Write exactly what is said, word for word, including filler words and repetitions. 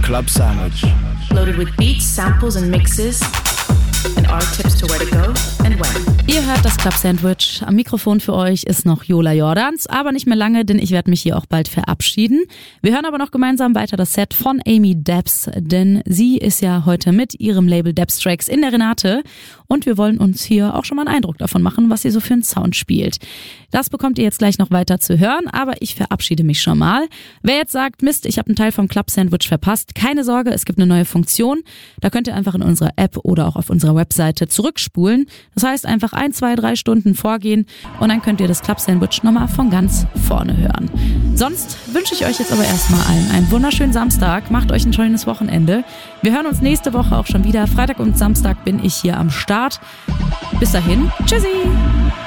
Club Sandwich. Loaded with beats, samples and mixes and our tips to where to go and when. Ihr hört das Club Sandwich. Am Mikrofon für euch ist noch Jola Jordans, aber nicht mehr lange, denn ich werde mich hier auch bald verabschieden. Wir hören aber noch gemeinsam weiter das Set von Amy Debs, denn sie ist ja heute mit ihrem Label Debs Tracks in der Renate und wir wollen uns hier auch schon mal einen Eindruck davon machen, was sie so für einen Sound spielt. Das bekommt ihr jetzt gleich noch weiter zu hören, aber ich verabschiede mich schon mal. Wer jetzt sagt, Mist, ich habe einen Teil vom Club Sandwich verpasst, keine Sorge, es gibt eine neue Funktion. Da könnt ihr einfach in unserer App oder auch auf unserer Webseite zurückspulen. Das heißt, einfach ein, zwei, drei Stunden vorgehen und dann könnt ihr das Club Sandwich nochmal von ganz vorne hören. Sonst wünsche ich euch jetzt aber erstmal allen einen wunderschönen Samstag. Macht euch ein schönes Wochenende. Wir hören uns nächste Woche auch schon wieder. Freitag und Samstag bin ich hier am Start. Bis dahin, tschüssi!